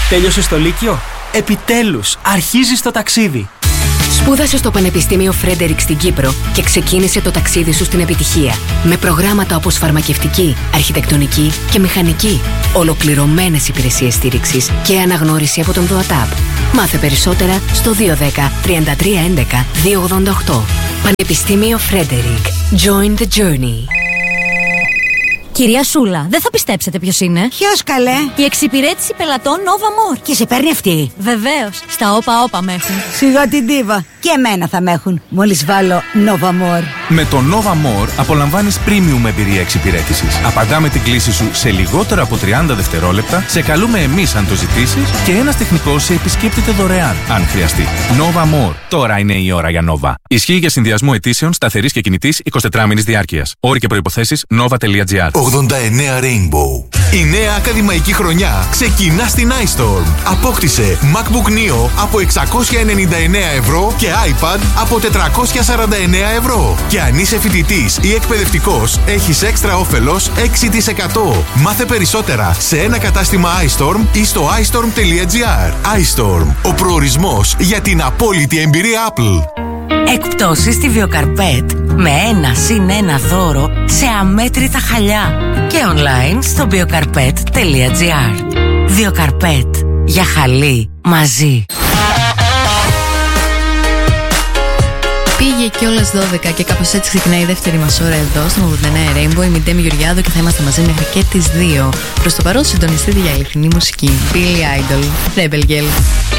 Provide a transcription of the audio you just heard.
Τέλειωσες το Λύκειο? Επιτέλους, αρχίζεις το ταξίδι. Σπούδασε στο Πανεπιστήμιο Φρέντερικ στην Κύπρο και ξεκίνησε το ταξίδι σου στην επιτυχία. Με προγράμματα όπως φαρμακευτική, αρχιτεκτονική και μηχανική. Ολοκληρωμένες υπηρεσίες στήριξης και αναγνώριση από τον ΔΟΑΤΑΠ. Μάθε περισσότερα στο 210 33 11 288. Πανεπιστήμιο Φρέντερικ. Join the journey. Κυρία Σούλα, δεν θα πιστέψετε ποιος είναι. Ποιος, καλέ? Η εξυπηρέτηση πελατών Nova More. Και σε παίρνει αυτή? Βεβαίως, στα όπα με έχουν. Σιγά την ντίβα. Και εμένα θα με έχουν, μόλις βάλω Nova More. Με το Nova More απολαμβάνεις premium εμπειρία εξυπηρέτησης. Απαντάμε την κλήση σου σε λιγότερο από 30 δευτερόλεπτα, σε καλούμε εμείς αν το ζητήσεις και ένας τεχνικός σε επισκέπτεται δωρεάν, αν χρειαστεί. Nova More. Τώρα είναι η ώρα για Nova. Ισχύει για συνδυασμό αιτήσεων σταθερής και κινητής 24 μήνης διάρκειας. Όροι και προϋποθέσεις nova.gr. 89 Rainbow. Η νέα ακαδημαϊκή χρονιά ξεκινά στην iStorm. Απόκτησε MacBook Neo από 699 ευρώ και iPad από 449 ευρώ. Και αν είσαι φοιτητής ή εκπαιδευτικός, έχεις έξτρα όφελος 6%. Μάθε περισσότερα σε ένα κατάστημα iStorm ή στο iStorm.gr. iStorm, ο προορισμός για την απόλυτη εμπειρία Apple. Εκπτώσεις στη Βιοκαρπέτ με 1+1 δώρο σε αμέτρητα χαλιά και online στο biocarpet.gr. Βιοκαρπέτ, για χαλί μαζί. Πήγε κιόλας 12 και κάπως έτσι ξεκινάει η δεύτερη μας ώρα εδώ στον 89 Rainbow. Είμαι η Ντέμι Γεωργιάδου και θα είμαστε μαζί μέχρι και τις 2. Προς το παρόν συντονιστείτε για αληθινή μουσική. Billy Idol, Rebel Girl.